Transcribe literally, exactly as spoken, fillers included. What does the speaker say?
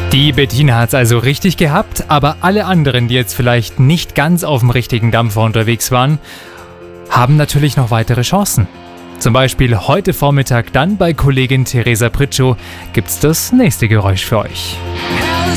Die Bettina hat's also richtig gehabt, aber alle anderen, die jetzt vielleicht nicht ganz auf dem richtigen Dampfer unterwegs waren, haben natürlich noch weitere Chancen. Zum Beispiel heute Vormittag dann bei Kollegin Theresa Pritschow gibt's das nächste Geräusch für euch.